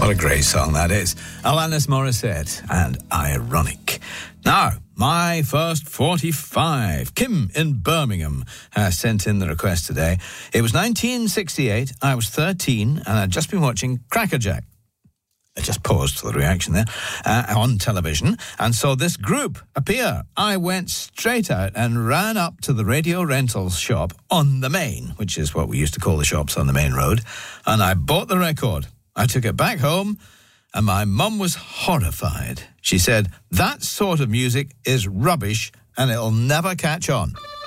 What a great song that is. Alanis Morissette and Ironic. Now, my first 45. Kim in Birmingham has sent in the request today. It was 1968. I was 13 and I'd just been watching Crackerjack. I just paused for the reaction there, on television, and saw this group appear. I went straight out and ran up to the radio rentals shop on the Main, which is what we used to call the shops on the main road, and I bought the record. I took it back home, and my mum was horrified. She said, that sort of music is rubbish, and it'll never catch on.